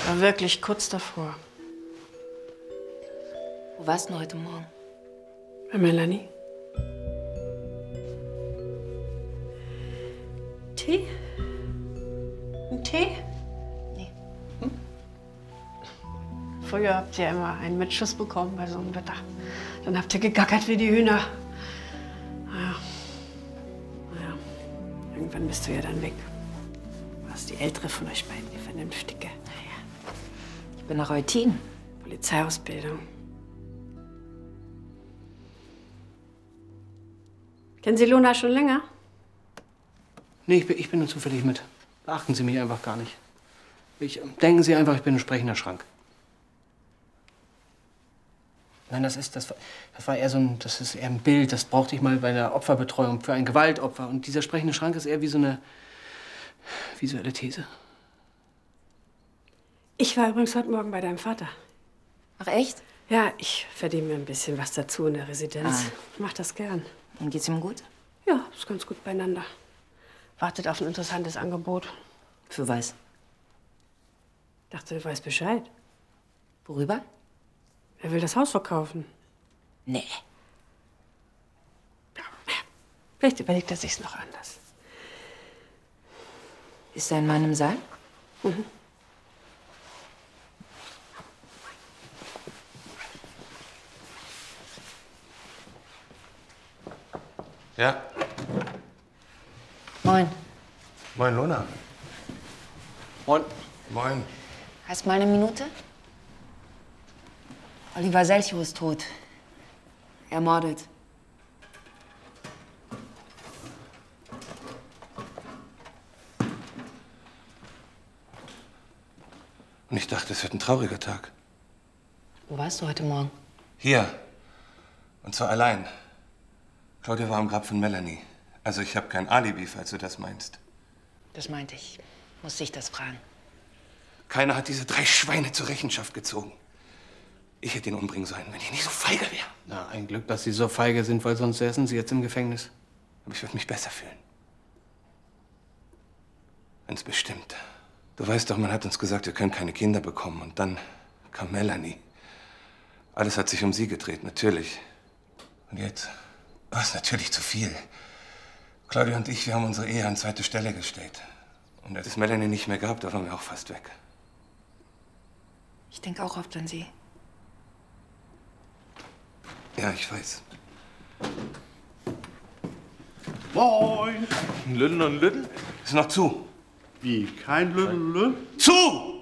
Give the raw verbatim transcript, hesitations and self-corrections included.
War wirklich kurz davor. Wo warst du heute Morgen? Bei Melanie. Tee? Ein Tee? Nee. Hm? Früher habt ihr immer einen mit Schuss bekommen bei so einem Wetter. Dann habt ihr gegackert wie die Hühner. Naja. Naja. Irgendwann bist du ja dann weg. Du warst die ältere von euch beiden, die Vernünftige. Naja. Ich bin nach Eutin. Polizeiausbildung. Kennen Sie Lona schon länger? Nee, ich bin, ich bin nur zufällig mit. Beachten Sie mich einfach gar nicht. Ich, denken Sie einfach, ich bin ein sprechender Schrank. Nein, das ist, das war, das war eher so ein, das ist eher ein Bild, das brauchte ich mal bei der Opferbetreuung für ein Gewaltopfer. Und dieser sprechende Schrank ist eher wie so eine visuelle These. Ich war übrigens heute Morgen bei deinem Vater. Ach, echt? Ja, ich verdiene mir ein bisschen was dazu in der Residenz. Ah. Ich mach das gern. Und geht's ihm gut? Ja, ist ganz gut beieinander. Wartet auf ein interessantes Angebot. Für was? Dachte, du weißt Bescheid. Worüber? Er will das Haus verkaufen. Nee. Vielleicht überlegt er sich's noch anders. Ist dein Mann im Saal? Mhm. Ja. Moin. Moin, Lona. Moin. Moin. Hast mal eine Minute? Oliver Selchow ist tot. Ermordet. Und ich dachte, es wird ein trauriger Tag. Wo warst du heute Morgen? Hier. Und zwar allein. Claudia war am Grab von Melanie. Also ich habe kein Alibi, falls du das meinst. Das meinte ich. Musste ich das fragen. Keiner hat diese drei Schweine zur Rechenschaft gezogen. Ich hätte ihn umbringen sollen, wenn ich nicht so feige wäre. Na, ein Glück, dass Sie so feige sind, weil sonst säßen Sie jetzt im Gefängnis. Aber ich würde mich besser fühlen. Ganz bestimmt. Du weißt doch, man hat uns gesagt, wir können keine Kinder bekommen. Und dann kam Melanie. Alles hat sich um sie gedreht, natürlich. Und jetzt war es natürlich zu viel. Claudia und ich, wir haben unsere Ehe an zweite Stelle gestellt. Und als es Melanie nicht mehr gab, da waren wir auch fast weg. Ich denke auch oft an sie. Ja, ich weiß. Moin! Lütten und Lütten? Ist noch zu. Wie? Kein Lütten und Lütten? Zu!